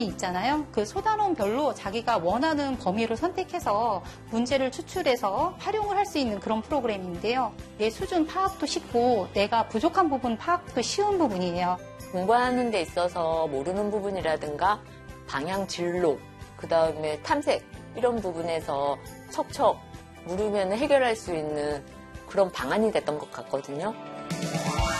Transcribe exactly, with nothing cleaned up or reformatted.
있잖아요. 그 소단원별로 자기가 원하는 범위를 선택해서 문제를 추출해서 활용을 할 수 있는 그런 프로그램인데요. 내 수준 파악도 쉽고 내가 부족한 부분 파악도 쉬운 부분이에요. 공부하는 데 있어서 모르는 부분이라든가 방향 진로, 그 다음에 탐색 이런 부분에서 척척 물으면 해결할 수 있는 그런 방안이 됐던 것 같거든요.